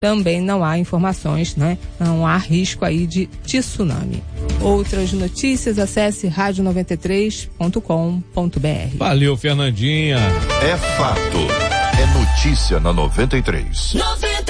também não há informações, né? Não há risco aí de tsunami. Outras notícias, acesse radio93.com.br. Valeu, Fernandinha. É fato. É notícia na 93.